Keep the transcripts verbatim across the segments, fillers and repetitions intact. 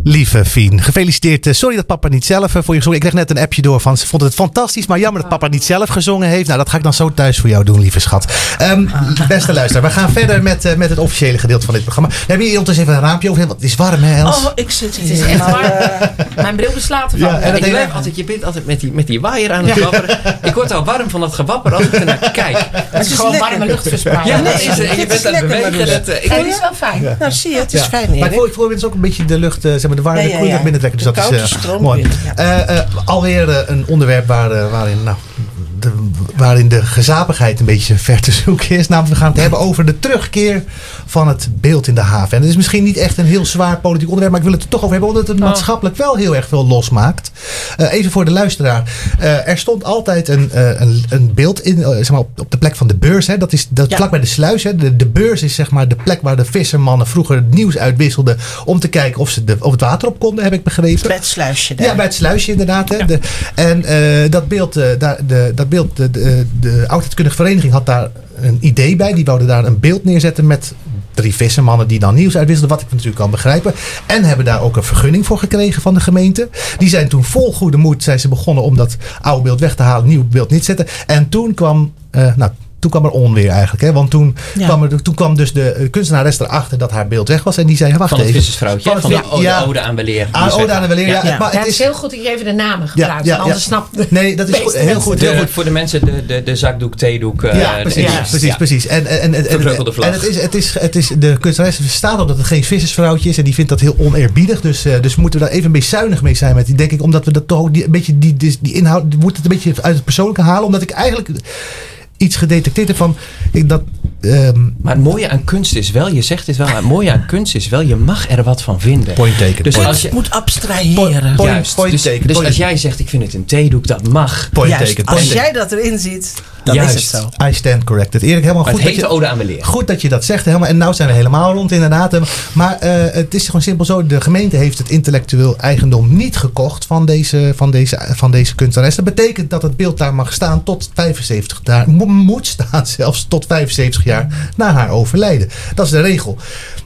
Lieve Fien, gefeliciteerd. Sorry dat papa niet zelf voor je gezongen. Ik kreeg net een appje door van ze vond het fantastisch, maar jammer dat papa niet zelf gezongen heeft. Nou, dat ga ik dan zo thuis voor jou doen, lieve schat. Um, beste luisteraar, we gaan verder met, uh, met het officiële gedeelte van dit programma. We hebben hier ondertussen even een raampje over. Want het is warm, hè, Els? Oh, ik zit hier. Het is echt warm. Mijn bril beslaat ervan. Ja, en ik blijf altijd, je bent altijd met die, met die waaier aan het wapperen. Ik word al warm van dat gewapper als ik er naar kijk. Het, het is, is gewoon lekker. Warme lucht verspreiden. Ja, dat is het. Je bent aan het bewegen. Dat, uh, ik oh, is wel fijn. Ja. Nou, zie je, het is ja. fijn. Hier, maar ik voel het ook een beetje de lucht, uh, zeg maar, de warme ja, ja, ja. naar binnen trekken. Dus de dat is uh, mooi. Ja. Uh, uh, alweer uh, een onderwerp waar, uh, waarin, nou, de, waarin de gezapigheid een beetje ver te zoeken is. Namelijk, we gaan het hebben over de terugkeer van het beeld in de haven. En het is misschien niet echt een heel zwaar politiek onderwerp, maar ik wil het er toch over hebben, omdat het maatschappelijk wel heel erg veel losmaakt. Uh, even voor de luisteraar. Uh, er stond altijd een, uh, een, een beeld in, uh, zeg maar op, op de plek van de beurs. Hè. Dat is dat ja. vlak bij de sluis. Hè. De, de beurs is zeg maar de plek waar de vissermannen vroeger het nieuws uitwisselden om te kijken of ze de, of het water op konden, heb ik begrepen. Bij het sluisje daar. Ja, bij het sluisje inderdaad. Hè. Ja. De, en uh, dat beeld, uh, daar, de, dat beeld de, de, de oudheidkundige vereniging had daar een idee bij. Die wouden daar een beeld neerzetten met drie vissermannen die dan nieuws uitwisselden, wat ik natuurlijk kan begrijpen. En hebben daar ook een vergunning voor gekregen van de gemeente. Die zijn toen vol goede moed zijn ze begonnen om dat oude beeld weg te halen, nieuw beeld niet te zetten. En toen kwam, uh, nou, toen kwam er onweer eigenlijk. Hè? Want toen, ja. kwam er, toen kwam dus de kunstenares erachter dat haar beeld weg was. En die zei, wacht van even. Het vissersvrouwtje. Van, van de ode, ja, ode aan weleer. Aan ode aan weleer, ja. ja. ja. Maar ja, het is heel goed dat je even de namen gebruikt. Ja, ja, anders ja. snap de Nee, dat is goed, heel goed. Heel de, goed. Voor de mensen de, de, de zakdoek, theedoek. Uh, ja, precies. de, Ja, precies, ja. precies. En, en, en, en, en, en het is, het is, het is, de kunstenares verstaat ook dat het geen vissersvrouwtje is. En die vindt dat heel oneerbiedig. Dus, uh, dus moeten we daar even een beetje zuinig mee zijn met die, denk ik. Omdat we dat toch die, een beetje die, die, die inhoud, we moeten het een beetje uit het persoonlijke halen. Omdat ik eigenlijk iets gedetecteerd heb van ik, dat. Um, maar het mooie aan kunst is wel, je zegt het wel, maar het mooie aan kunst is wel, je mag er wat van vinden. Point taken. Dus point. als je moet abstraheren. Point, Juist. Point dus taken, dus point. als jij zegt, ik vind het een theedoek, dat mag. Point Juist, taken, als point jij dat erin ziet, dan Juist. is het zo. I stand corrected. Erik, helemaal maar goed. Het heet dat je, ode aan weleer. Goed dat je dat zegt. Helemaal, en nou zijn we helemaal rond inderdaad. Maar uh, het is gewoon simpel zo. De gemeente heeft het intellectueel eigendom niet gekocht van deze, van deze, van deze kunstenares. Dat betekent dat het beeld daar mag staan tot vijfenzeventig jaar. Moet staan zelfs tot vijfenzeventig jaar na haar overlijden. Dat is de regel.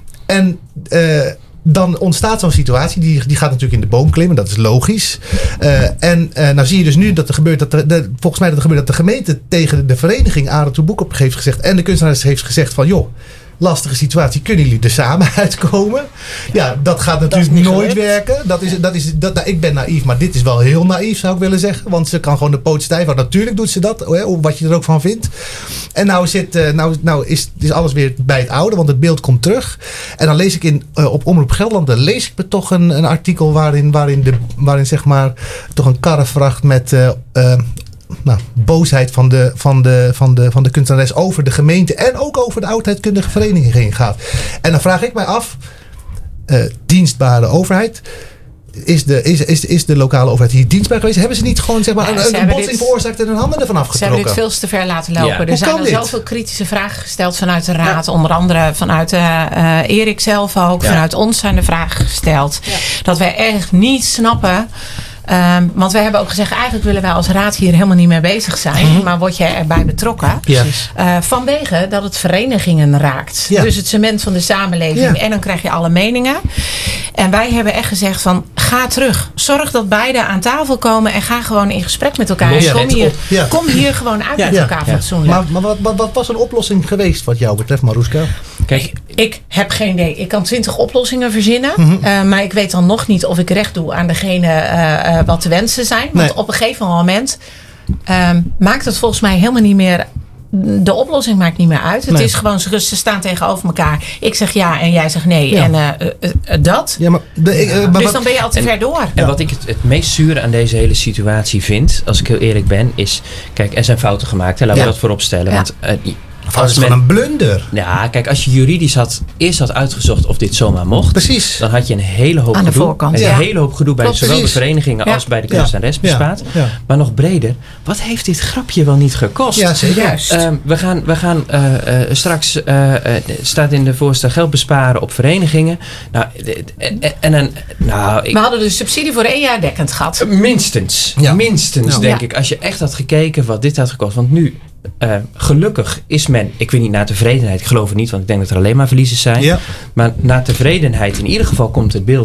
En uh, dan ontstaat zo'n situatie, die, die gaat natuurlijk in de boom klimmen, dat is logisch. Uh, en uh, nou zie je dus nu dat er gebeurt, dat de, de, volgens mij dat er gebeurt dat de gemeente tegen de vereniging Arend toe Boek op heeft gezegd en de kunstenaars heeft gezegd van joh, lastige situatie, kunnen jullie er samen uitkomen? Ja, dat gaat natuurlijk dat nooit gelukt. werken. Dat is, dat is, dat, nou, ik ben naïef, maar dit is wel heel naïef, zou ik willen zeggen. Want ze kan gewoon de poot stijf houden. Natuurlijk doet ze dat, wat je er ook van vindt. En nou, zit, nou, nou is, is alles weer bij het oude, want het beeld komt terug. En dan lees ik in, uh, op Omroep Gelderland, dan lees ik me toch een, een artikel waarin, waarin, de, waarin zeg maar toch een karrevracht met Uh, uh, Nou, boosheid van de, van, de, van, de, van de kunstenares over de gemeente en ook over de oudheidkundige vereniging gaat. En dan vraag ik mij af, uh, dienstbare overheid, is de, is, is, is de lokale overheid hier dienstbaar geweest? Hebben ze niet gewoon zeg maar, ja, een, een botsing dit, veroorzaakt en hun handen ervan afgetrokken? Ze hebben dit veel te ver laten lopen. Ja. Er zijn er zoveel kritische vragen gesteld vanuit de raad. Ja. Onder andere vanuit uh, uh, Erik zelf ook. Ja. Vanuit ons zijn de vragen gesteld. Ja. Dat wij echt niet snappen. Um, want wij hebben ook gezegd, eigenlijk willen wij als raad hier helemaal niet mee bezig zijn. Mm-hmm. Maar word jij erbij betrokken? Ja. Uh, vanwege dat het verenigingen raakt. Ja. Dus het cement van de samenleving. Ja. En dan krijg je alle meningen. En wij hebben echt gezegd van, ga terug. Zorg dat beide aan tafel komen en ga gewoon in gesprek met elkaar. Ja. Kom, hier, ja. kom hier gewoon uit ja. met elkaar ja. fatsoenlijk. Maar, maar wat, wat, wat was een oplossing geweest wat jou betreft, Maruska? Kijk, ik heb geen idee. Ik kan twintig oplossingen verzinnen. Mm-hmm. Uh, maar ik weet dan nog niet of ik recht doe aan degene uh, uh, wat de wensen zijn. Want nee. op een gegeven moment um, maakt het volgens mij helemaal niet meer. De oplossing maakt niet meer uit. Het nee. is gewoon, ze staan tegenover elkaar. Ik zeg ja en jij zegt nee. Ja. En uh, uh, uh, dat. Ja, maar de, uh, maar dus wat, dan ben je al te en, ver door. En ja. wat ik het, het meest zure aan deze hele situatie vind, als ik heel eerlijk ben, is, kijk, er zijn fouten gemaakt. Hè, laten ja. we dat voorop stellen. Ja. Want uh, Dat is gewoon een blunder. Ja, kijk, als je juridisch had, eerst had uitgezocht of dit zomaar mocht. Precies. Dan had je een hele hoop aan de gedoe. voorkant. Een ja. hele hoop gedoe bij Klopt, zowel precies. de verenigingen ja. als bij de kunstenares ja. bespaard. Ja. Ja. Maar nog breder, wat heeft dit grapje wel niet gekost? Ja, zeker. Juist. Uh, we gaan, we gaan uh, uh, straks, uh, uh, staat in de voorstel geld besparen op verenigingen. Nou, en, en een, nou, ik, we hadden de subsidie voor één jaar dekkend gehad. Minstens. Ja. Minstens, ja. denk ja. ik. Als je echt had gekeken wat dit had gekost. Want nu, Uh, gelukkig is men, ik weet niet naar tevredenheid, ik geloof het niet, want ik denk dat er alleen maar verliezers zijn. Ja. Maar naar tevredenheid, in ieder geval komt het beeld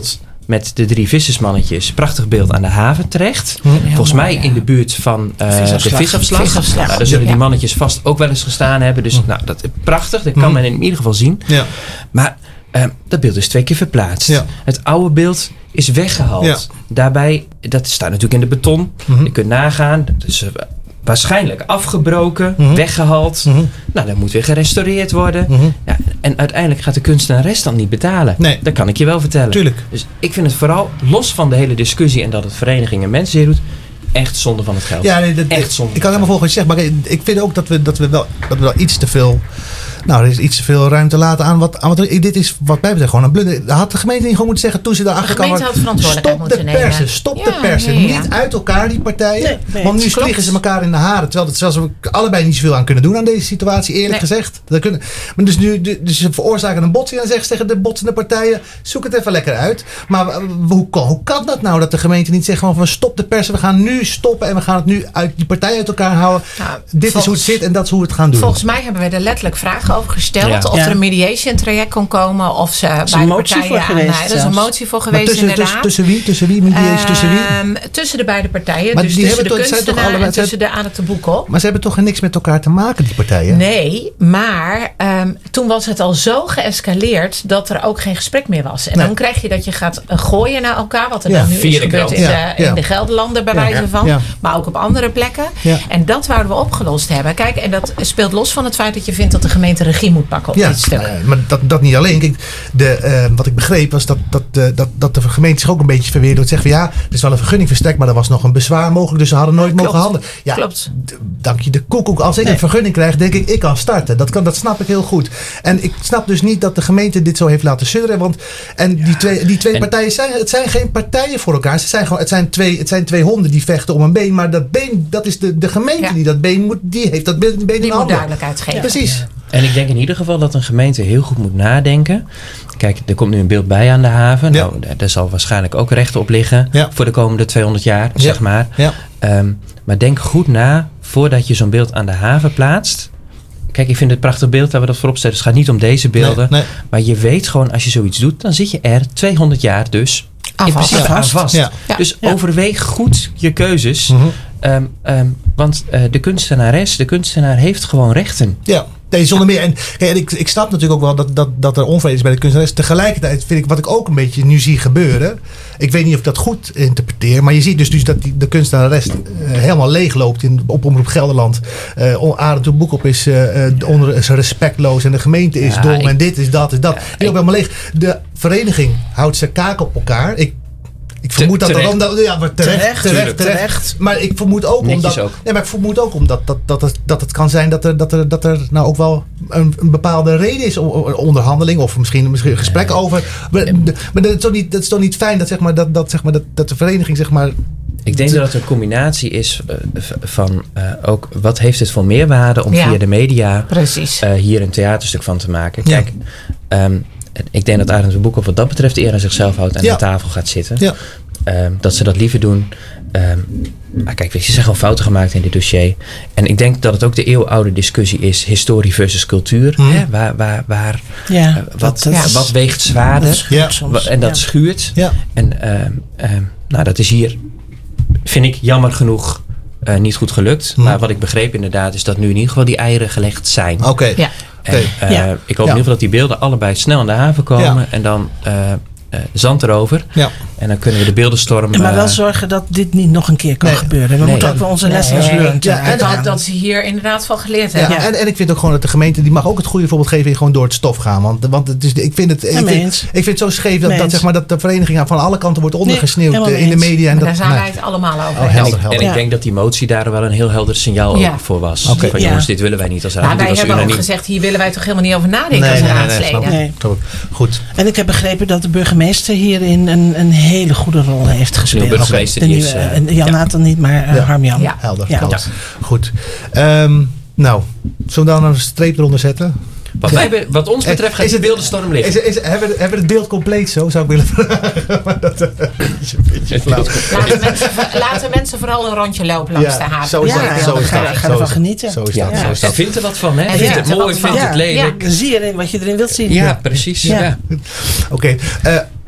met de drie vissersmannetjes. Prachtig beeld aan de haven terecht. Hm. Volgens mooi, mij ja. in de buurt van uh, Visafslag. de visafslag. Visafslag. Nou, daar zullen Ja. die mannetjes vast ook wel eens gestaan hebben. Dus nou, dat is prachtig. Dat kan Hm. men in ieder geval zien. Ja. Maar uh, dat beeld is twee keer verplaatst. Ja. Het oude beeld is weggehaald. Ja. Daarbij, dat staat natuurlijk in de beton. Mhm. Je kunt nagaan. Dat is uh, waarschijnlijk afgebroken, Mhm. weggehaald. Mhm. Nou, dat moet weer gerestaureerd worden. Mhm. Ja, en uiteindelijk gaat de kunstenares dan niet betalen. Nee. Dat kan ik je wel vertellen. Tuurlijk. Dus ik vind het vooral, los van de hele discussie en dat het verenigingen mensen zeer doet, echt zonde van het geld. Ja, nee, dat, echt zonde. ik kan helemaal volgen wat je zegt, maar ik vind ook dat we, dat we, wel, dat we wel iets te veel... Nou, er is iets te veel ruimte laten aan wat, aan wat... Dit is wat mij betreft gewoon een blunder. Had de gemeente niet gewoon moeten zeggen toen ze daarachter De gemeente kwamen... had verantwoordelijkheid Stop de moeten nemen. persen, stop de Ja, persen. ja, ja. Niet uit elkaar, die partijen. Nee, nee, Want nu klopt. vliegen ze elkaar in de haren. Terwijl, terwijl ze allebei niet zoveel aan kunnen doen aan deze situatie, eerlijk Nee. gezegd. Dat kunnen, maar dus, nu, dus ze veroorzaken een botsing en zeggen ze tegen de botsende partijen... Zoek het even lekker uit. Maar uh, hoe, kan- hoe kan dat nou dat de gemeente niet zegt... Van, stop de persen, we gaan nu stoppen en we gaan het nu uit die partijen uit elkaar houden. Nou, Dit is hoe het volgens- zit en dat is hoe we het gaan doen. Volgens mij hebben we er letterlijk vragen over gesteld. Ja. Of Ja. er een mediation traject kon komen. Of ze bij een de motie partijen voor geweest aan. Er is een zelfs. motie voor Maar geweest tussen, tussen, inderdaad. tussen wie? Tussen wie? Mediation, tussen wie? Ehm, tussen de beide partijen. Maar dus die tussen de hebben toch- zijn toch kunstenaar allebei- en tussen de aan het te boeken. Maar ze hebben toch niks met elkaar te maken, die partijen? Nee, maar ehm, toen was het al zo geëscaleerd dat er ook geen gesprek meer was. En Nee. dan krijg je dat je gaat eh, gooien naar elkaar. Wat er Ja. dan nu Via is de gebeurd krant. in, Ja, de, ja. in de Gelderlanden bij Ja. wijze van. Ja. Maar ook op andere plekken. Ja. En dat wouden we opgelost hebben. Kijk, en dat speelt los van het feit dat je vindt dat de gemeente regie moet pakken op Ja, dit stuk. eh, maar dat, dat niet alleen. Kijk, de, eh, wat ik begreep was dat, dat, eh, dat, dat de gemeente zich ook een beetje verweerde door te zeggen van ja, er is wel een vergunning verstrekt, maar er was nog een bezwaar mogelijk, dus ze hadden nooit Ja, mogen klopt. handelen. Ja, Klopt. d- dank je de koekoek. Als ik Nee. een vergunning krijg, denk ik, ik kan starten. Dat, kan, dat snap ik heel goed. En ik snap dus niet dat de gemeente dit zo heeft laten sudderen, want en die twee, die twee En- partijen zijn, het zijn geen partijen voor elkaar. Het zijn, gewoon, het, zijn twee, het zijn twee honden die vechten om een been, maar dat been, dat is de, de gemeente Ja. die dat been moet, die heeft dat been, been in Die moet handen. duidelijkheid geven. Precies. En ik denk in ieder geval dat een gemeente heel goed moet nadenken. Kijk, er komt nu een beeld bij aan de haven. Ja. Nou, daar- daar zal waarschijnlijk ook recht op liggen Ja. voor de komende tweehonderd jaar, Ja. zeg maar. Ja. Ehm, maar denk goed na voordat je zo'n beeld aan de haven plaatst. Kijk, ik vind het een prachtig beeld dat we dat voorop zetten. Het gaat niet om deze beelden. Nee, nee. Maar je weet gewoon, als je zoiets doet, dan zit je er tweehonderd jaar dus Aan in vast. principe Ja. aan vast. Ja. Ja. Dus Ja. overweeg goed je keuzes. Mhm. Ehm, ehm, want eh, de kunstenares, de kunstenaar heeft gewoon rechten. Ja, nee, zonder meer. En, kijk, en ik, ik snap natuurlijk ook wel dat, dat, dat er onvrede is bij de kunstenaars. Tegelijkertijd vind ik wat ik ook een beetje nu zie gebeuren. Ik weet niet of ik dat goed interpreteer. Maar je ziet dus, dus dat die, de kunstenares uh, helemaal leeg loopt in, op Omroep Gelderland. Uh, Arend de Boekop is, uh, onder, is respectloos. En de gemeente is Ja, dom. ik- en dit is dat is dat. Ja, die ik- loopt helemaal leeg. De vereniging houdt zijn kaak op elkaar. Ik Ik vermoed dat terecht. omdat, ja, maar terecht, Terecht, terecht, terecht, terecht. Maar ik vermoed ook Netjes omdat, ook. nee, maar ik vermoed ook omdat dat, dat, het, dat het kan zijn dat er, dat er, dat er nou ook wel een, een bepaalde reden is, o- onderhandeling of misschien, misschien een gesprek over. Maar, de- maar dat is toch niet, dat is toch niet fijn dat zeg maar dat, dat zeg maar dat, dat de vereniging zeg maar. Ik denk dat het een combinatie is uh, v- van uh, ook wat heeft het voor meerwaarde om Ja. via de media Precies. uh, hier een theaterstuk van te maken. Ja. Kijk, um, ik denk dat Arend de Boekhoff wat dat betreft eer aan zichzelf houdt en Ja. aan tafel gaat zitten. Ja. Um, dat ze dat liever doen. Um, maar kijk, weet je, ze zijn gewoon fouten gemaakt in dit dossier. En ik denk dat het ook de eeuwenoude discussie is: historie versus cultuur. Mhm. Hè? Waar, waar, waar, Ja, uh, wat, dat- dat- wat weegt zwaarder? dat schuurt Ja. soms. Wa- En dat Ja. schuurt. Ja. En um, um, nou, dat is hier, vind ik jammer genoeg, uh, niet goed gelukt. Mhm. Maar wat ik begreep inderdaad is dat nu in ieder geval die eieren gelegd zijn. Oké. Ja. En, Oké. uh, Ja. ik hoop Ja. in ieder geval dat die beelden allebei snel in de haven komen. Ja. En dan uh, uh, zand erover. Ja. En dan kunnen we de beeldenstorm... Ja, maar wel uh, zorgen dat dit niet nog een keer kan Nee. gebeuren. We Nee. moeten ook wel onze Nee. lessons learned Ja, uh, en En uithalen. dat, dat ze hier inderdaad van geleerd Ja, hebben. Ja. En, en ik vind ook gewoon dat de gemeente die mag ook het goede voorbeeld geven in gewoon door het stof gaan. Want, want het is, ik vind het, ik Ja, mee vind, eens. ik vind het zo scheef dat, Mee dat, eens. zeg maar, dat de vereniging van alle kanten wordt ondergesneeuwd helemaal eh, in de mee eens. media. En Maar dat, daar zijn nee. wij het allemaal over. Oh, eens. en helder, ik, helder. en ik Ja. denk dat die motie daar wel een heel helder signaal Ja. ook voor was. Oké. Van Ja. jongens, dit willen wij niet als raad. Nou, Dit wij was hebben ook unaniem. gezegd, hier willen wij toch helemaal niet over nadenken Nee, als nee, nee, raadsleden. snap ik. Nee. Snap ik. Goed. En ik heb begrepen dat de burgemeester hierin een, een hele goede rol heeft gespeeld. De burgemeester De die nieuwe, is, uh, en Jan ja. Nathan niet, maar uh, Ja. Harm-Jan. Ja. Helder. Ja. helder. Goed. Ehm, nou, zullen we dan een streep eronder zetten? Wat, wij, be- wat ons betreft gaat Is de het- beeldenstorm liggen. Is, is, hebben, we, hebben we het beeld compleet zo, zou ik willen vragen. Maar dat eh, is een beetje flauw. Laten mensen, laten mensen vooral een rondje lopen langs de haven. zo is Ja, dat. Zo is ga- dat. ga zo ervan is genieten. Zo is Ja, dat. Zo is en dat. vindt er wat van, hè? En Vindt vindt het er mooi, wat vindt van. het lelijk. Dan zie je erin wat je erin wilt zien. Ja. Ja, precies. Ja. Ja. Oké. eh,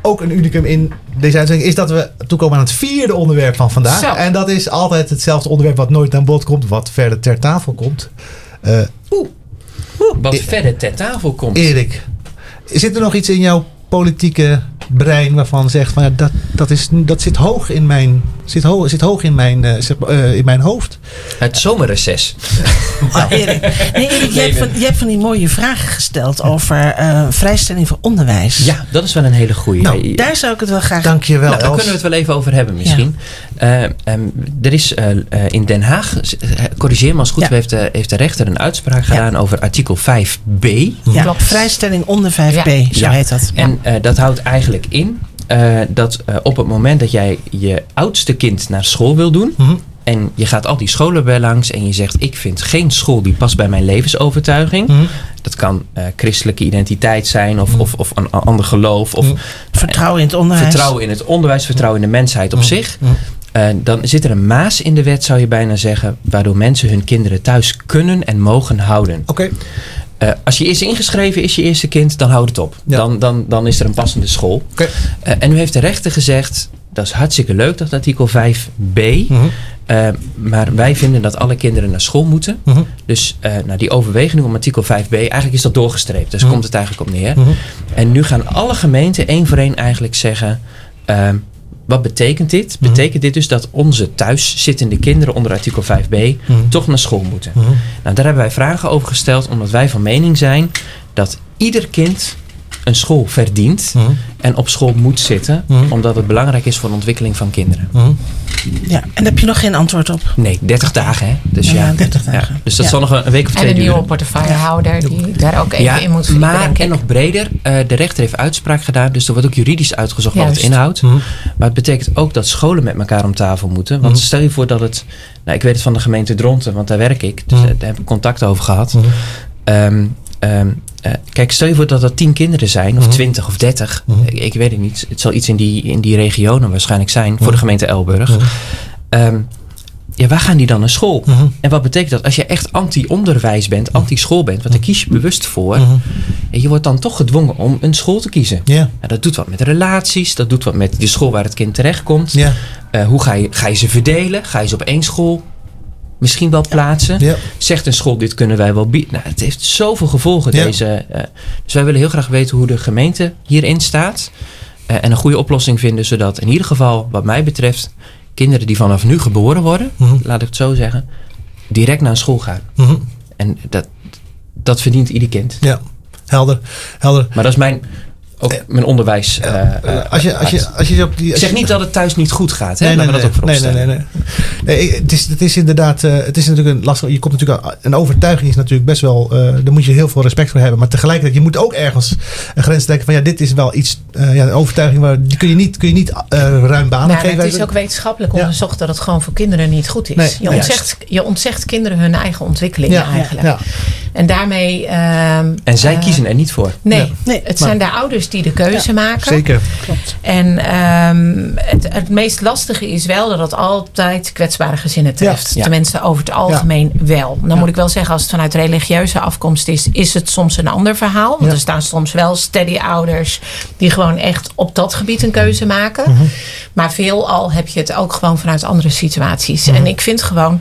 ook een unicum in deze uitzending is dat we toekomen aan het vierde onderwerp van vandaag. Zo. En dat is altijd hetzelfde onderwerp wat nooit aan bod komt, wat verder ter tafel komt. Uh, Oeh. Oeh. Wat e- verder ter tafel komt. Erik, zit er nog iets in jouw politieke brein waarvan zegt van ja, dat, dat, is, dat zit hoog in mijn, zit hoog, zit hoog in mijn, uh, zeg, uh, in mijn hoofd? Het zomerreces. Oh, Erik. Nee, Erik, je, hebt van, je hebt van die mooie vragen gesteld over uh, vrijstelling van onderwijs. Ja, dat is wel een hele goeie. Nou, daar zou ik het wel graag... Dank je wel. Nou, daar kunnen we het wel even over hebben misschien. Ja. Uh, um, er is uh, uh, in Den Haag, uh, corrigeer me als goed, ja. heeft, uh, heeft de rechter een uitspraak gedaan ja. over artikel vijf b. Ja, Klopt. Vrijstelling onder vijf b, ja. zo ja. heet dat. Ja. En uh, dat houdt eigenlijk in uh, dat uh, op het moment dat jij je oudste kind naar school wil doen... Mm-hmm. En je gaat al die scholen bij langs en je zegt... ik vind geen school die past bij mijn levensovertuiging. Mm-hmm. Dat kan uh, christelijke identiteit zijn of, mm-hmm. of, of een ander geloof. Of, mm-hmm. Vertrouwen in het onderwijs. Vertrouwen in het onderwijs, vertrouwen in de mensheid op mm-hmm. zich. Uh, dan zit er een maas in de wet, zou je bijna zeggen... waardoor mensen hun kinderen thuis kunnen en mogen houden. Oké. Okay. Uh, als je eerst ingeschreven is, je eerste kind, dan houd het op. Ja. Dan, dan, dan is er een passende school. Okay. Uh, en nu heeft de rechter gezegd... dat is hartstikke leuk, dat artikel vijf b... Mm-hmm. Uh, maar wij vinden dat alle kinderen naar school moeten. Mm-hmm. Dus uh, nou, die overweging om artikel vijf b... eigenlijk is dat doorgestreept. Dus mm-hmm. komt het eigenlijk op neer. Mm-hmm. En nu gaan alle gemeenten één voor één eigenlijk zeggen... Uh, wat betekent dit? Mm-hmm. Betekent dit dus dat onze thuiszittende kinderen onder artikel vijf b... Mm-hmm. toch naar school moeten? Mm-hmm. Nou, daar hebben wij vragen over gesteld... omdat wij van mening zijn dat ieder kind... een school verdient mm-hmm. en op school moet zitten... Mm-hmm. omdat het belangrijk is voor de ontwikkeling van kinderen. Mm-hmm. Ja, en daar heb je nog geen antwoord op? Nee, dertig dagen hè. Dus ja, ja dertig dagen. Ja, dus dat ja. zal nog een week of twee duren. En een nieuwe portefeuillehouder die daar ook even ja, in moet vliegen, maar, denk ik. En nog breder, uh, de rechter heeft uitspraak gedaan... dus er wordt ook juridisch uitgezocht Juist. wat het inhoudt. Mm-hmm. Maar het betekent ook dat scholen met elkaar om tafel moeten. Want mm-hmm. stel je voor dat het... Nou, ik weet het van de gemeente Dronten, want daar werk ik. Dus mm-hmm. daar heb ik contact over gehad. Mm-hmm. Um, Um, uh, kijk, stel je voor dat er tien kinderen zijn, of mm-hmm. twintig of dertig. Mm-hmm. Ik, ik weet het niet. Het zal iets in die, in die regionen waarschijnlijk zijn, mm-hmm. voor de gemeente Elburg. Mm-hmm. Um, ja, waar gaan die dan naar school? Mm-hmm. En wat betekent dat? Als je echt anti-onderwijs bent, anti-school bent, want daar kies je bewust voor. Mm-hmm. En je wordt dan toch gedwongen om een school te kiezen. Yeah. Nou, dat doet wat met relaties, dat doet wat met de school waar het kind terechtkomt. Yeah. Uh, hoe ga je, ga je ze verdelen? Ga je ze op één school misschien wel plaatsen? Ja. Zegt een school, dit kunnen wij wel bieden. Nou, het heeft zoveel gevolgen. Ja. Deze, uh, dus wij willen heel graag weten hoe de gemeente hierin staat. Uh, en een goede oplossing vinden, zodat in ieder geval, wat mij betreft, kinderen die vanaf nu geboren worden, mm-hmm. laat ik het zo zeggen, direct naar school gaan. Mm-hmm. En dat, dat verdient ieder kind. Ja, helder. helder. Maar dat is mijn... Ook mijn onderwijs. Uh, uh, als je, als je, als je op die, als ik zeg niet dat het thuis niet goed gaat. Hè? Nee, nee, Laten we dat ook nee, nee, nee, nee, nee. nee het, is, het is inderdaad. Uh, het is natuurlijk een lastig. Je komt natuurlijk. Een overtuiging is natuurlijk best wel. Uh, daar moet je heel veel respect voor hebben. Maar tegelijkertijd, je moet ook ergens een grens trekken van ja, dit is wel iets. Uh, ja, een overtuiging waar die kun je niet, kun je niet uh, ruim banen nou, geven. Het is ook wetenschappelijk onderzocht ja. dat het gewoon voor kinderen niet goed is. Nee, je, ontzegt, je ontzegt kinderen hun eigen ontwikkeling ja, eigenlijk. Ja, ja. En daarmee. Uh, en zij uh, kiezen er niet voor. Nee, nee. nee het maar, zijn de ouders die de keuze ja. maken. Zeker. Klopt. En um, het, het meest lastige is wel dat het altijd kwetsbare gezinnen treft. Ja. Tenminste, over het algemeen ja. wel. Dan ja. moet ik wel zeggen, als het vanuit religieuze afkomst is, is het soms een ander verhaal. Want ja. er staan soms wel steady ouders die gewoon echt op dat gebied een keuze maken. Mm-hmm. Maar veelal heb je het ook gewoon vanuit andere situaties. Mm-hmm. En ik vind gewoon...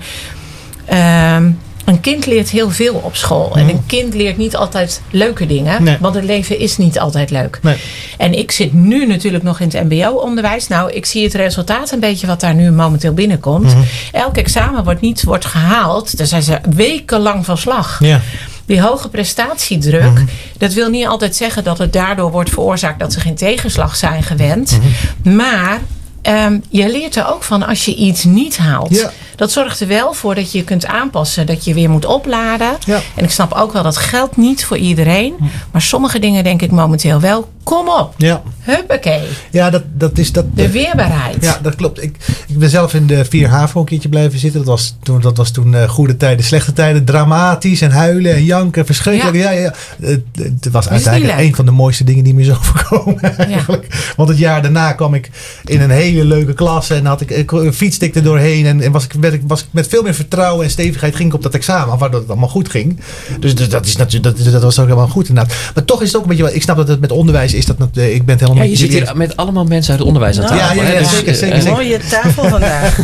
Um, Een kind leert heel veel op school. Mm. En een kind leert niet altijd leuke dingen. Nee. Want het leven is niet altijd leuk. Nee. En ik zit nu natuurlijk nog in het mbo-onderwijs. Nou, ik zie het resultaat een beetje wat daar nu momenteel binnenkomt. Mm. Elk examen wordt niet wordt gehaald. Daar zijn ze wekenlang van slag. Ja. Die hoge prestatiedruk, mm-hmm. dat wil niet altijd zeggen dat het daardoor wordt veroorzaakt dat ze geen tegenslag zijn gewend. Mm-hmm. Maar um, je leert er ook van als je iets niet haalt. Ja. Dat zorgt er wel voor dat je kunt aanpassen. Dat je weer moet opladen. Ja. En ik snap ook wel dat geldt niet voor iedereen. Maar sommige dingen denk ik momenteel wel. Kom op. Ja. Huppakee. Ja, dat, dat is dat. De weerbaarheid. Ja, dat klopt. Ik, ik ben zelf in de vier HAVO een keertje blijven zitten. Dat was toen, dat was toen uh, goede tijden, slechte tijden. Dramatisch en huilen en janken. Verschrikkelijk. Ja, ja, ja. Het, het was uiteindelijk een van de mooiste dingen die me zo overkomen. Eigenlijk. Ja. Want het jaar daarna kwam ik in een hele leuke klas. En had ik, ik fietste ik er doorheen. En, en was ik Ik was met veel meer vertrouwen en stevigheid ging ik op dat examen, waardoor het allemaal goed ging. Dus, dus dat is natuurlijk dat, dat was ook helemaal goed inderdaad. Maar toch is het ook een beetje, ik snap dat het met onderwijs is dat... Ik ben het helemaal ja, je zit hier met allemaal mensen uit het onderwijs aan tafel. Ja, ja, ja, ja, zeker, zeker, zeker. Mooie tafel vandaag.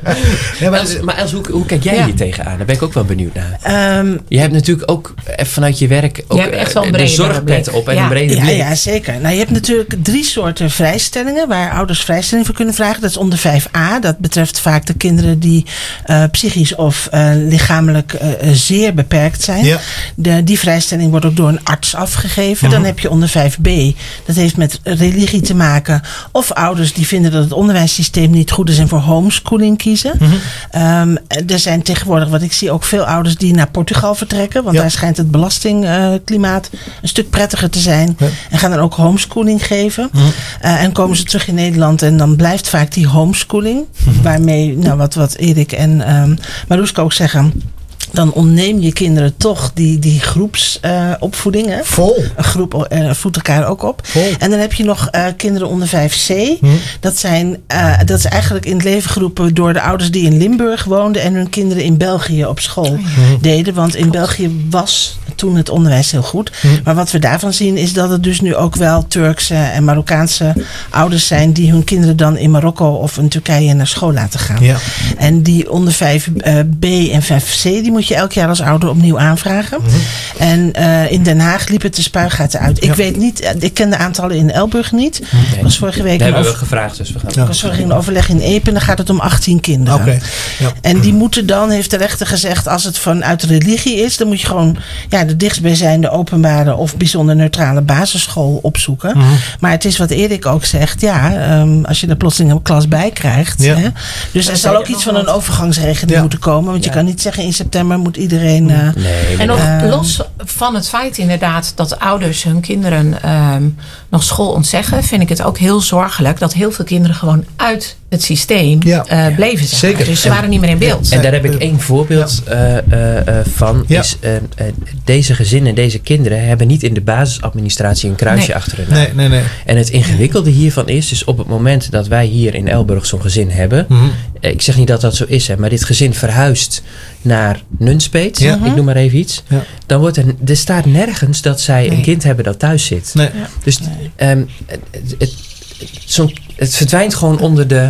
ja, maar Els, maar Els hoe, hoe kijk jij ja. hier tegenaan? Daar ben ik ook wel benieuwd naar. Um, je hebt natuurlijk ook vanuit je werk ook je echt wel een de zorgpet op en ja. een brede ja, blik. Ja, zeker. Nou, je hebt natuurlijk drie soorten vrijstellingen waar ouders vrijstelling voor kunnen vragen. Dat is onder vijf a. Dat betreft vaak de kinderen die uh, psychisch of uh, lichamelijk uh, zeer beperkt zijn. Ja. De, die vrijstelling wordt ook door een arts afgegeven. Mm-hmm. Dan heb je onder vijf b. Dat heeft met religie te maken. Of ouders die vinden dat het onderwijssysteem niet goed is en voor homeschooling kiezen. Mm-hmm. Um, er zijn tegenwoordig, wat ik zie, ook veel ouders die naar Portugal vertrekken. Want ja. daar schijnt het belastingklimaat uh, een stuk prettiger te zijn. Ja. En gaan dan ook homeschooling geven. Mm-hmm. Uh, en komen ze terug in Nederland en dan blijft vaak die homeschooling. Mm-hmm. Waarmee, nou, wat, wat Erik en um, Maruska ook zeggen... Dan ontneem je kinderen toch die, die groepsopvoeding. Uh, Vol. Een groep uh, voedt elkaar ook op. Vol. En dan heb je nog uh, kinderen onder vijf c. Hm. Dat, zijn, uh, dat is eigenlijk in het leven geroepen door de ouders die in Limburg woonden. En hun kinderen in België op school hm. deden. Want in België was toen het onderwijs heel goed. Hm. Maar wat we daarvan zien is dat het dus nu ook wel Turkse en Marokkaanse ouders zijn. Die hun kinderen dan in Marokko of in Turkije naar school laten gaan. Ja. En die onder vijf b en vijf c die moet je elk jaar als ouder opnieuw aanvragen. Mm-hmm. En uh, in Den Haag liep het de spuigaten uit. Ja. Ik weet niet, ik ken de aantallen in Elburg niet. Nee. Was vorige week dat hebben over... we gevraagd, dus we gaan. Ja. was vorige week een overleg in Epen, dan gaat het om achttien kinderen. Okay. Ja. En die moeten dan, heeft de rechter gezegd, als het vanuit religie is, dan moet je gewoon ja, de dichtstbijzijnde openbare of bijzonder neutrale basisschool opzoeken. Mm-hmm. Maar het is wat Erik ook zegt, ja, um, als je er plotseling een klas bij krijgt. Ja. Hè, dus er zal ook iets van een overgangsregeling ja. moeten komen. Want ja. je kan niet zeggen in september moet iedereen... Uh, nee, en nog uh, los van het feit inderdaad dat ouders hun kinderen um, nog school ontzeggen, vind ik het ook heel zorgelijk dat heel veel kinderen gewoon uit het systeem ja. uh, bleven zijn. Zeker. Dus ze waren niet meer in beeld. En daar heb ik één voorbeeld ja. uh, uh, van. Ja. Is, uh, uh, deze gezinnen, deze kinderen hebben niet in de basisadministratie een kruisje nee. achter hun naam. Nee, nee, nee. En het ingewikkelde hiervan is, dus op het moment dat wij hier in Elburg zo'n gezin hebben, mm-hmm. ik zeg niet dat dat zo is, hè, maar dit gezin verhuist naar Nunspeet, ja. ik noem maar even iets, ja. dan wordt er, er staat nergens dat zij nee. een kind hebben dat thuis zit. Nee. Ja. Dus nee. Um, het, het, zo, het verdwijnt gewoon onder de,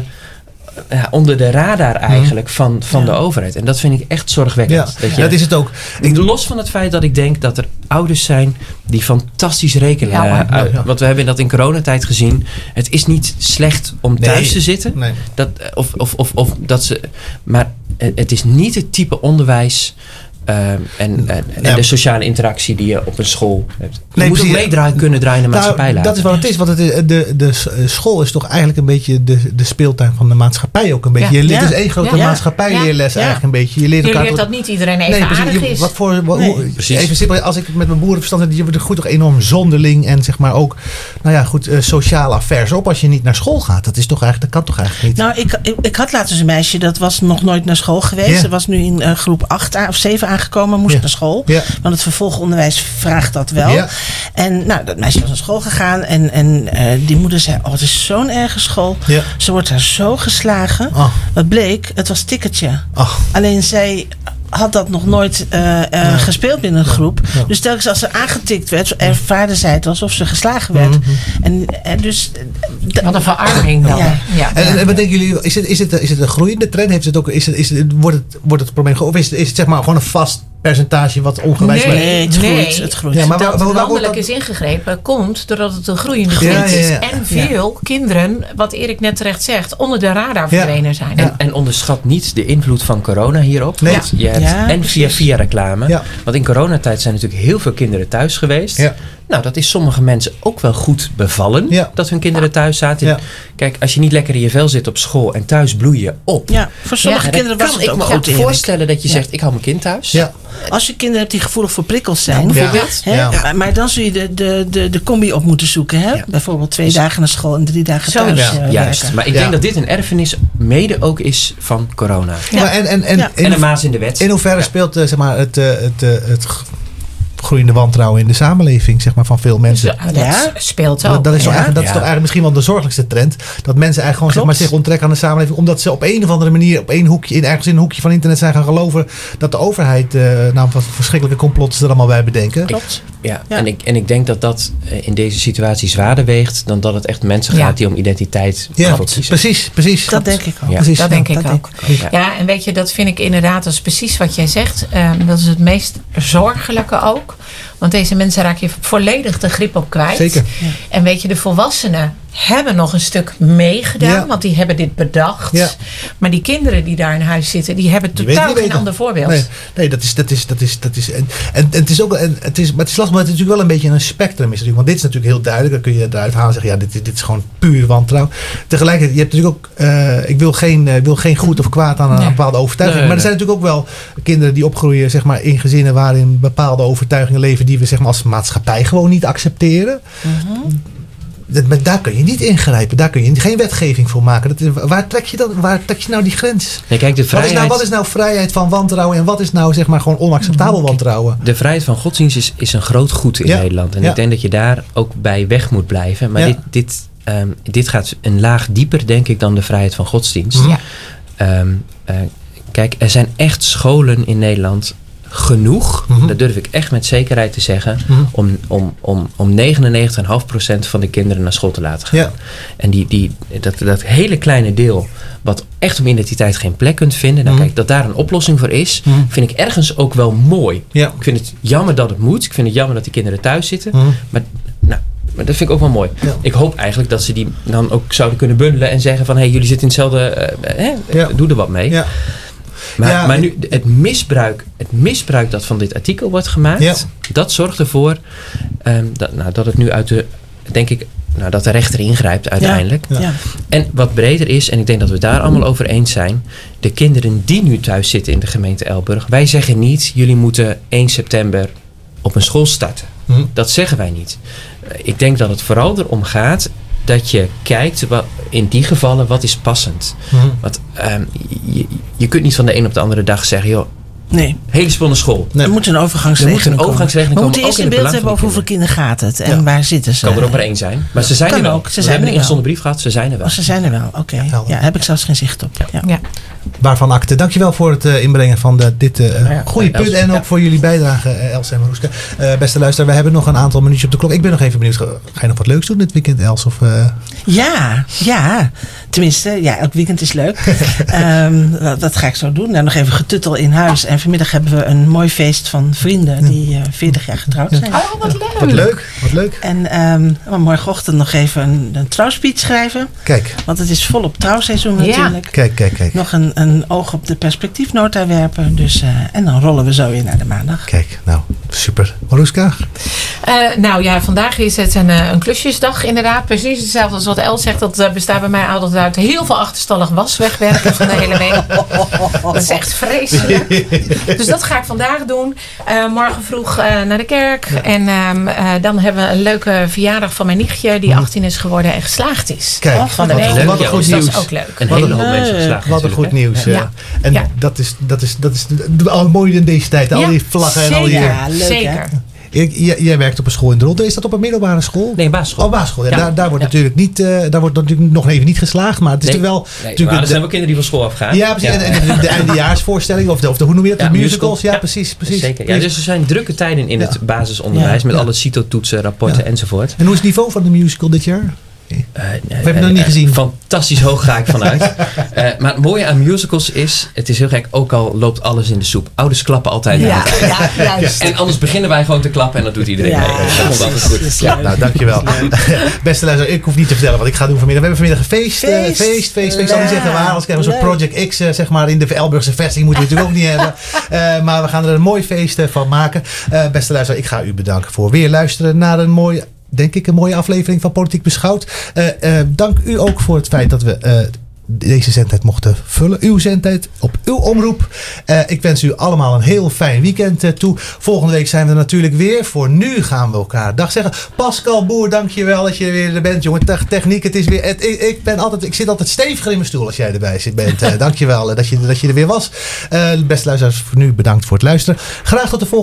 ja, onder de radar eigenlijk hmm. van, van ja. de overheid. En dat vind ik echt zorgwekkend. Ja, dat, je, dat is het ook. Ik, los van het feit dat ik denk dat er ouders zijn die fantastisch rekenen. Ja, maar, uh, ja. Want we hebben dat in coronatijd gezien. Het is niet slecht om thuis nee. te zitten. Nee. Dat, of, of, of, of dat ze, maar het is niet het type onderwijs Uh, en, en, en ja. de sociale interactie die je op een school hebt. Je nee, moet ook meedraaien kunnen draaien in de nou, maatschappij laten. Dat is wat het is. Want het is, de, de school is toch eigenlijk een beetje de, de speeltuin van de maatschappij ook een beetje. Ja. Je leert ja. dus één grote ja. maatschappijleerles ja. eigenlijk een beetje. Je leert, je elkaar leert tot, dat niet iedereen even nee, aardig je, is. Wat voor, wat, nee. hoe, even simpel, als ik met mijn boerenverstand heb, je wordt goed toch enorm zonderling en zeg maar ook, nou ja, goed, uh, sociale affairs op als je niet naar school gaat. Dat is toch eigenlijk, dat kan toch eigenlijk niet. Nou, ik, ik, ik had laatst eens een meisje, dat was nog nooit naar school geweest. Ja. Ze was nu in uh, groep acht of zeven aangekomen. Moest ja. naar school. Ja. Want het vervolgonderwijs vraagt dat wel. Ja. En nou, dat meisje was naar school gegaan. En, en uh, die moeder zei, oh, het is zo'n erge school. Ja. Ze wordt daar zo geslagen. Oh. Wat bleek, het was tikkertje. Oh. Alleen zij had dat nog nooit uh, uh, ja. gespeeld binnen een groep. Ja. Dus telkens als ze aangetikt werd, ervaarde zij het alsof ze geslagen werd. Mm-hmm. En, en dus... D- Wat een verarming dan. Ja. Ja. En, en, en wat denken jullie, is het, is het, is het een groeiende trend? Heeft het ook, is het, is het, wordt, het, wordt het probleem, of is het, is het zeg maar gewoon een vast percentage wat ongewijs... Nee, nee, het groeit. Nee. Het groeit. Ja, maar dat waar, waar, landelijk dat... is ingegrepen komt doordat het een groeiende trend ja, ja, ja. is. En veel ja. kinderen, wat Erik net terecht zegt, onder de radar verdwenen ja. zijn. En, en onderschat niet de invloed van corona hierop. Nee. Want je hebt ja, en via via reclame. Ja. Want in coronatijd zijn natuurlijk heel veel kinderen thuis geweest. Ja. Nou, dat is sommige mensen ook wel goed bevallen. Ja. Dat hun kinderen thuis zaten. Ja. Kijk, als je niet lekker in je vel zit op school en thuis bloei je op. Ja, voor sommige ja, kinderen was kan het ik ook me goed ook voorstellen dat je ja. zegt, ik hou mijn kind thuis. Ja. Als je kinderen hebt die gevoelig voor prikkels zijn. Ja. Bijvoorbeeld. Hè, ja. Maar dan zul je de, de, de, de combi op moeten zoeken. Hè? Ja. Bijvoorbeeld twee dus, dagen naar school en drie dagen thuis. Ja. Uh, Juist, werken. Maar ik ja. denk dat dit een erfenis mede ook is van corona. Ja. Maar en, en, en, ja. en een maas in de wet. In hoeverre ja. speelt uh, zeg maar, het, uh, het, uh, het groeiende wantrouwen in de samenleving, zeg maar, van veel mensen. Dus, uh, dat ja? speelt ook. Dat, dat is, ja. eigenlijk, dat is ja. toch eigenlijk misschien wel de zorgelijkste trend. Dat mensen eigenlijk gewoon zeg maar, zich onttrekken aan de samenleving. Omdat ze op een of andere manier op één hoekje, in, ergens in een hoekje van internet zijn gaan geloven dat de overheid uh, nou, wat verschrikkelijke complotten er allemaal bij bedenken. Klopt. Ja, ja. En, ik, en ik denk dat dat in deze situatie zwaarder weegt dan dat het echt mensen ja. gaat die om identiteit ja, precies, precies. Dat denk ik ook. Ja. Precies, dat ja, denk ik dat ook. Denk ik. Ja. ja, en weet je, dat vind ik inderdaad, dat is precies wat jij zegt. Um, dat is het meest zorgelijke ook. Want deze mensen raak je volledig de grip op kwijt. Zeker. Ja. En weet je, de volwassenen hebben nog een stuk meegedaan. Ja. Want die hebben dit bedacht. Ja. Maar die kinderen die daar in huis zitten, die hebben die totaal geen ander voorbeeld. Nee, nee, dat is, dat is, dat is, dat is, en, en, en het is ook, en het is, maar het is lastig, maar het is natuurlijk wel een beetje een spectrum, is natuurlijk, want dit is natuurlijk heel duidelijk, dan kun je eruit halen en zeggen, ja, dit, dit is gewoon puur wantrouwen. Tegelijkertijd, je hebt natuurlijk ook, uh, ik wil geen, uh, wil geen goed of kwaad aan een nee. bepaalde overtuiging, nee, maar er nee. zijn natuurlijk ook wel kinderen die opgroeien, zeg maar, in gezinnen waarin bepaalde overtuigingen leven die we, zeg maar, als maatschappij gewoon niet accepteren. Mm-hmm. Dat, daar kun je niet ingrijpen. Daar kun je geen wetgeving voor maken. Dat is, waar, trek je dat, waar trek je nou die grens? Nee, kijk, de vrijheid... wat, is nou, wat is nou vrijheid van wantrouwen? En wat is nou zeg maar gewoon onacceptabel wantrouwen? De vrijheid van godsdienst is, is een groot goed in ja. Nederland. En ja. ik denk dat je daar ook bij weg moet blijven. Maar ja. dit, dit, um, dit gaat een laag dieper, denk ik, dan de vrijheid van godsdienst. Ja. Um, uh, kijk, er zijn echt scholen in Nederland... genoeg, mm-hmm. dat durf ik echt met zekerheid te zeggen, mm-hmm. om, om, om, om negenennegentig komma vijf procent van de kinderen naar school te laten gaan. Ja. En die, die, dat, dat hele kleine deel wat echt om identiteit geen plek kunt vinden, nou, mm-hmm. kijk, dat daar een oplossing voor is, mm-hmm. vind ik ergens ook wel mooi. Ja. Ik vind het jammer dat het moet. Ik vind het jammer dat die kinderen thuis zitten. Mm-hmm. Maar, nou, maar dat vind ik ook wel mooi. Ja. Ik hoop eigenlijk dat ze die dan ook zouden kunnen bundelen en zeggen van, hé, hey, jullie zitten in hetzelfde, uh, hè, ja. doe er wat mee. Ja. Maar, ja, maar nu, het misbruik, het misbruik dat van dit artikel wordt gemaakt, ja. dat zorgt ervoor um, dat, nou, dat het nu uit de, denk ik, nou, dat de rechter ingrijpt uiteindelijk. Ja. Ja. En wat breder is, en ik denk dat we het daar allemaal over eens zijn, de kinderen die nu thuis zitten in de gemeente Elburg, wij zeggen niet, jullie moeten één september op een school starten. Hm. Dat zeggen wij niet. Uh, ik denk dat het vooral erom gaat dat je kijkt, wat, in die gevallen, wat is passend. Mm-hmm. Want um, je, je kunt niet van de een op de andere dag zeggen, joh, nee. hele spannende school. Nee. Er moet een overgangsregeling komen. Een overgangsregeling komen. We moeten eerst een beeld hebben over hoeveel kinderen gaat het en ja. waar zitten ze. Kan er ook maar één zijn. Maar ze zijn kan er wel. Ook, ze we hebben een ingezonden brief gehad, ze zijn er wel. Oh, ze zijn er wel, oké. Okay. Ja, ja, heb ik zelfs geen zicht op. Ja. Ja. Ja. Waarvan akte. Dankjewel voor het uh, inbrengen van de, dit uh, ja, goede punt. En ook ja. voor jullie bijdrage, uh, Els en Maroeska. Uh, beste luisteraar, we hebben nog een aantal minuutjes op de klok. Ik ben nog even benieuwd. Ga je nog wat leuks doen dit weekend, Els? Of, uh... Ja, ja. Tenminste, ja, elk weekend is leuk. um, dat, dat ga ik zo doen. Nou, nog even getuttel in huis. En vanmiddag hebben we een mooi feest van vrienden die uh, veertig jaar getrouwd zijn. Oh, wat leuk. Wat leuk. Wat leuk. En um, morgenochtend nog even een, een trouwspeech schrijven. Kijk. Want het is volop trouwseizoen ja. natuurlijk. Kijk, kijk, kijk. Nog een, een oog op de perspectiefnota werpen. Dus, uh, en dan rollen we zo weer naar de maandag. Kijk, nou, super. Maroeska? Uh, nou ja, vandaag is het een, een klusjesdag inderdaad. Precies hetzelfde als wat Els zegt. Dat uh, bestaat bij mij altijd uit heel veel achterstallig was wegwerken van de hele week. Dat is echt vreselijk. Dus dat ga ik vandaag doen. Uh, morgen vroeg uh, naar de kerk. Ja. En um, uh, dan hebben we een leuke verjaardag van mijn nichtje. Die achttien is geworden en geslaagd is. Kijk, oh, van de week. Wat, wat een goed dus nieuws. Dat is ook leuk. Een hele hoop mensen geslaagd. Wat een goed nieuws. Ja. Ja. En ja. dat is, dat is, dat is al mooi in deze tijd. Al ja, die vlaggen zeker, en al die... Ja, leuk, zeker. Hè? Jij, jij werkt op een school in Dronten. Is dat op een middelbare school? Nee, een basisschool. Oh, basisschool. Ja, ja. Daar, daar wordt ja. natuurlijk niet, uh, daar wordt natuurlijk nog even niet geslaagd, maar het is nee, wel. Nee, natuurlijk er zijn wel kinderen die van school afgaan. Ja, precies. Ja. En, en de, de eindejaarsvoorstelling of de, of de hoe noem je het? Ja, de musicals. Musical. Ja, ja, precies, precies. Zeker. Ja, dus er zijn drukke tijden in ja. het basisonderwijs ja. met ja. alle CITO-toetsen, rapporten ja. enzovoort. En hoe is het niveau van de musical dit jaar? Uh, uh, heb je het nog niet gezien? Fantastisch hoog ga ik vanuit. uh, maar het mooie aan musicals is, het is heel gek, ook al loopt alles in de soep. Ouders klappen altijd ja, ja, juist. En anders beginnen wij gewoon te klappen en dat doet iedereen ja, mee. Dus dat komt altijd goed. Ja, nou, dankjewel. Beste luisteraar, ik hoef niet te vertellen wat ik ga doen vanmiddag. We hebben vanmiddag een feest. Feest, uh, feest, feest. Ik zal niet zeggen waar, anders krijgen we zo'n Project X, uh, zeg maar, in de Elburgse vesting. Moeten we natuurlijk ook niet hebben. Uh, maar we gaan er een mooi feest uh, van maken. Uh, beste luisteraar, ik ga u bedanken voor weer luisteren naar een mooie... denk ik een mooie aflevering van Politiek Beschouwd. Uh, uh, dank u ook voor het feit dat we uh, deze zendtijd mochten vullen. Uw zendtijd op uw omroep. Uh, ik wens u allemaal een heel fijn weekend uh, toe. Volgende week zijn we er natuurlijk weer. Voor nu gaan we elkaar dag zeggen. Pascal Boer, dankjewel dat je er weer bent, jongen. Te- techniek, het is weer... Het, ik, ik, ben altijd, ik zit altijd steviger in mijn stoel als jij erbij zit bent. Uh, dankjewel uh, dat, je, dat je er weer was. Uh, beste luisteraars, voor nu bedankt voor het luisteren. Graag tot de volgende